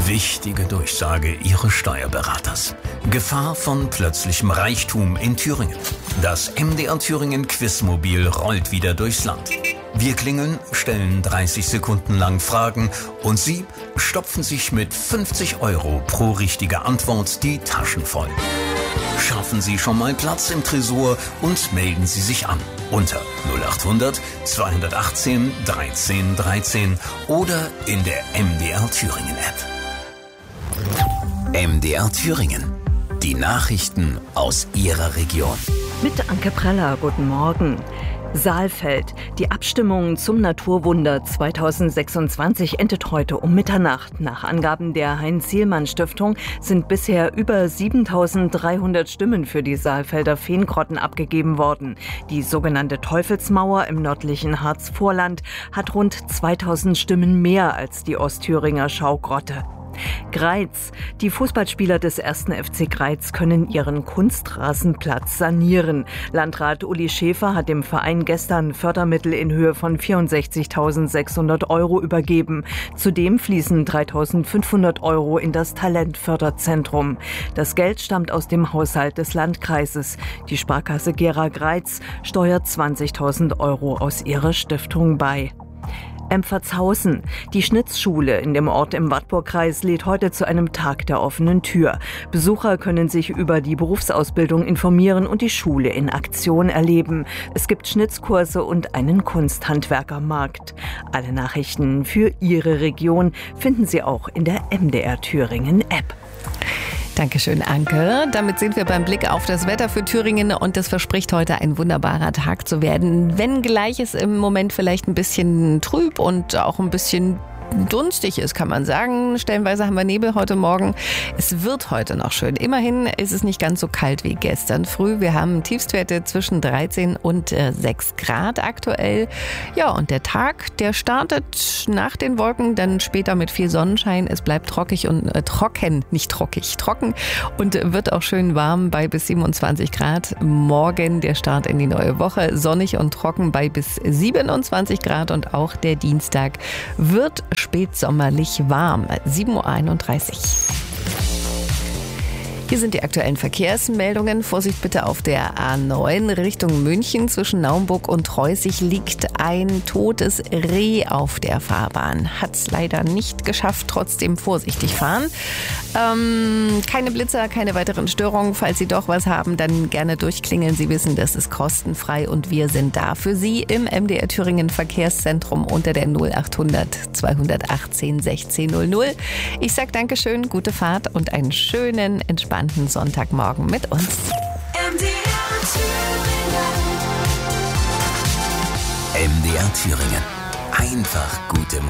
Wichtige Durchsage Ihres Steuerberaters. Gefahr von plötzlichem Reichtum in Thüringen. Das MDR Thüringen Quizmobil rollt wieder durchs Land. Wir klingeln, stellen 30 Sekunden lang Fragen und Sie stopfen sich mit 50 € pro richtige Antwort die Taschen voll. Schaffen Sie schon mal Platz im Tresor und melden Sie sich an unter 0800 218 13 13 oder in der MDR Thüringen App. MDR Thüringen. Die Nachrichten aus Ihrer Region. Mit Anke Preller, guten Morgen. Saalfeld. Die Abstimmung zum Naturwunder 2026 endet heute um Mitternacht. Nach Angaben der Heinz-Sielmann-Stiftung sind bisher über 7.300 Stimmen für die Saalfelder Feengrotten abgegeben worden. Die sogenannte Teufelsmauer im nördlichen Harzvorland hat rund 2.000 Stimmen mehr als die Ostthüringer Schaugrotte. Greiz. Die Fußballspieler des 1. FC Greiz können ihren Kunstrasenplatz sanieren. Landrat Uli Schäfer hat dem Verein gestern Fördermittel in Höhe von 64.600 € übergeben. Zudem fließen 3.500 € in das Talentförderzentrum. Das Geld stammt aus dem Haushalt des Landkreises. Die Sparkasse Gera Greiz steuert 20.000 € aus ihrer Stiftung bei. Empfertshausen. Die Schnitzschule in dem Ort im Wartburgkreis lädt heute zu einem Tag der offenen Tür. Besucher können sich über die Berufsausbildung informieren und die Schule in Aktion erleben. Es gibt Schnitzkurse und einen Kunsthandwerkermarkt. Alle Nachrichten für Ihre Region finden Sie auch in der MDR Thüringen App. Dankeschön, Anke. Damit sind wir beim Blick auf das Wetter für Thüringen und es verspricht heute ein wunderbarer Tag zu werden. Wenngleich es im Moment vielleicht ein bisschen trüb und auch ein bisschen dunstig ist, kann man sagen. Stellenweise haben wir Nebel heute Morgen. Es wird heute noch schön. Immerhin ist es nicht ganz so kalt wie gestern früh. Wir haben Tiefstwerte zwischen 13 und 6 Grad aktuell. Ja, und der Tag, der startet nach den Wolken, dann später mit viel Sonnenschein. Es bleibt trocken und wird auch schön warm bei bis 27 Grad. Morgen der Start in die neue Woche. Sonnig und trocken bei bis 27 Grad und auch der Dienstag wird spätsommerlich warm, 7.31 Uhr. Hier sind die aktuellen Verkehrsmeldungen. Vorsicht bitte auf der A9 Richtung München. Zwischen Naumburg und Treusig liegt ein totes Reh auf der Fahrbahn. Hat es leider nicht geschafft, trotzdem vorsichtig fahren. Keine Blitzer, keine weiteren Störungen. Falls Sie doch was haben, dann gerne durchklingeln. Sie wissen, das ist kostenfrei und wir sind da für Sie im MDR Thüringen Verkehrszentrum unter der 0800 218 1600. Ich sage Dankeschön, gute Fahrt und einen schönen, entspannten Sonntagmorgen mit uns. MDR Thüringen. Einfach gute Musik.